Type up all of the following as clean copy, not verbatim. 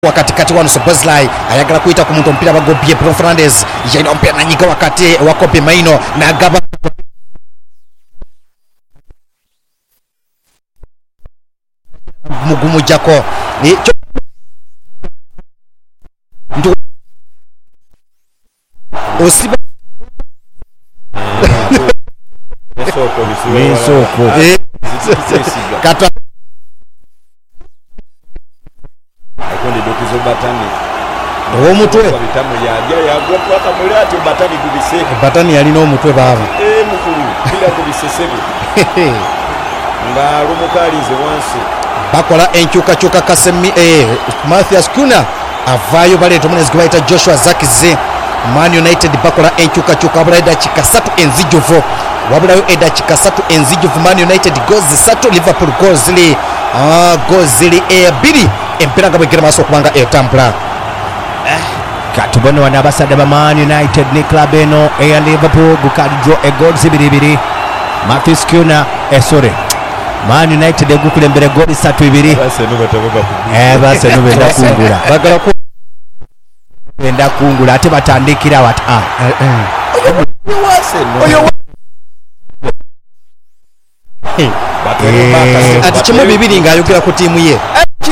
Wakati wano Szoboszlai ayagala kuyita ku muntu omupiira bagobye Bruno Fernandes yaina omupiira nanyiga wakati wa Kobe Maino n'agaba mugumu jako osiba Mesoko kata akonde dokuzo batani omutwe bitamu ya gwa paka mulati batani kubise batani yalina omutwe baba mukulu bila kubisesebe nga rumukalize wansi bakola enkyukakyuka Kasemi Mathias Kuna avaayo baleeta omunezi gwe bayita Joshua Zakize Man United bakola enkyukakyuka wabula eddakiika 3 enzijuvu wabulayo eddakiika 3 enzijuvu Man United goals 3 Liverpool goals 2 empira nga bwegera maaso okubanga etambula katubone wana abasadde ba Man United ne club eno eya Liverpool gukaliddwa goals 2 Mathias Kuna Man United egukulembera goals 3-2 baseno benda kungula bagala benda kungula ate batandikira wat ati kimu bibiri ng'ayogera ku tiimu ye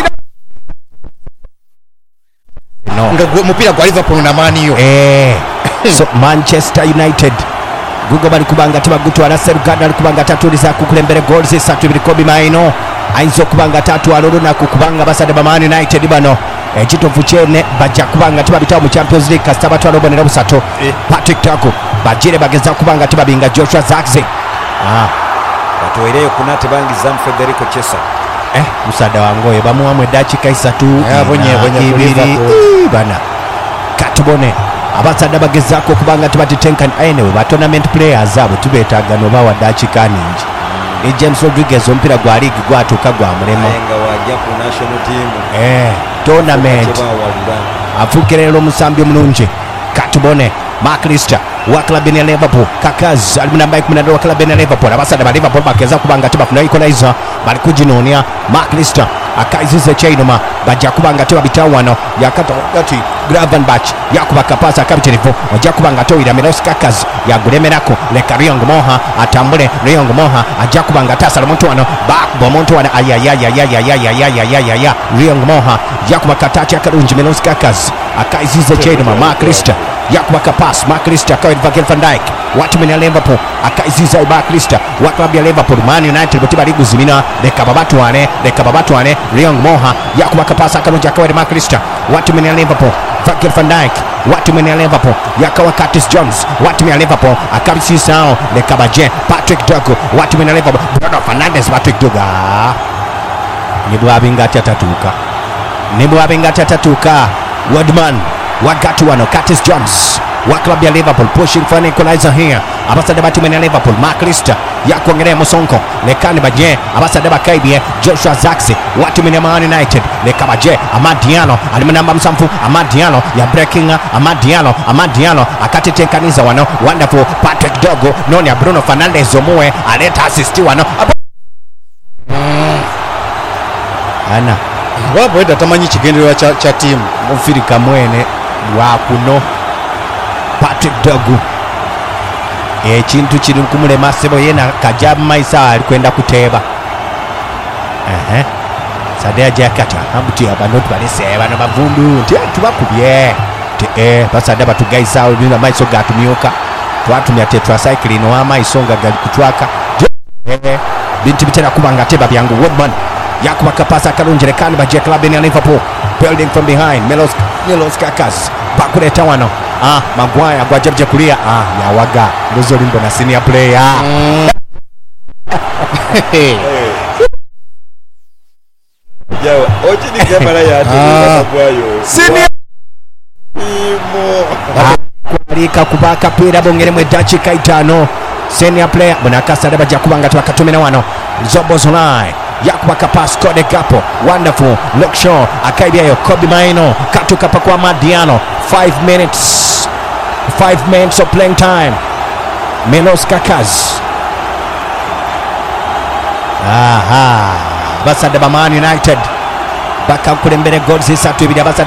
nga omupiira gwa Liverpool na maniyo so Manchester United gugo bali kubanga tebagutwala Seruganda ali kubanga tatuliza kukulembere goals 3 Kobe Maino ayinza okubanga tatwala olunaku kubanga basadde ba Man United bano ekitovu kyene bajja kubanga tebabitawo mu Champions League kasita batwala obonera busatu Patrick Taku bajire bageza kubanga tebabinga Joshua Zakize batoereyo kunate bangiza Federico Chiesa musada wangoye bamuwamu eddakiika 3 bana katubone abasadde bagezaako okubanga tebatitenkani ayenewe ba tournament players abo tubeetaaga nobawa ddakiika ningi ne James Rodriguez omupiira gwa liigi gwatuuka gwa mulema nga wajja ku national team tournament afuukira leero omusambi omulungi katubone Mark Lister wa club ya Liverpool Kakaz ali namba 14 wa club ya Liverpool abasadde ba Liverpool bageza kubanga tebafuna equalizer bali kuginoonya Mark Lister akaizize chainoma bajja kubanga tebabitawo wano yakata wakati Gravenberch yakuba kapasa akabitirivu ojja kubanga towira Milos Kakaz yagulemerako leka Riyong Moha atambule Riyong Moha ajja kubanga tasala omuntu wano bakuba omuntu wano ayayayayayayayayayayaya Riyong Moha yakuba kataki akalungi Milos Kakaz akaizize chainoma Mark Lister yakuba kapas Mark Lister akawera Virgil van Dijk watumenya Liverpool akaiziza Mark Lister wa club ya Liverpool Man United bati bali guzimina leka babatwane Riyong Moha yakuba kapasa akalungi akawera Mark Lister watumenya Liverpool Virgil van Dijk watumenya Liverpool yakawa Curtis Jones watumenya Liverpool akabisisao leka baje Patrick Dogu watumenya Liverpool Bruno Fernandes Patrick Dogu nibwabinga atatuuka Woodman wagatu wano Curtis Jones wa club ya Liverpool pushing for an equalizer here abasadde batumenya Liverpool Mark Lister yakwongerera Musonko lekani baje abasadde bakaibye Joshua Zakize watumenya Man United leka baje Amad Diallo alimu namba 7 Amad Diallo ya breaking Amad Diallo akatetenkaniza wano wonderful Patrick Dogu nonya Bruno Fernandes omuwe aleta assist wano ana wabo eda tamanyi kigendererwa kya tiimu mufirika mwene wakuno Patrick Dogu ekintu kiri kumulema sebo yena kajabu maisa alikwenda kuteeba sade ajakata abuti abanoti balese bano bavundu nti tubakubye basadde batugaisawo bino maiso gatumyoka twatumya tetracycline wa maiso nga gali kutwaka bintu bitera kubanga teba byangu Woodman yakuba kapasa akalungi kandi baje club ya Liverpool building from behind Milos Kakaz bakuleta wano Maguire gwajabye kulia yawaga ndozo limbo na senior player yawa ojini gamala ya Maguire senior kwalika kubaka pira bongeremu eddakiika 5 senior player bonakasade bajja kubanga tebakatumira wano Szoboszlai yakuba kapas Cody Gakpo wonderful Luke Shaw akaibyayo Kobe Maino katuka pakwa Amad Diallo 5 minutes of playing time Milos Kakaz basadde ba Man United bakakulembere goals 3 abasada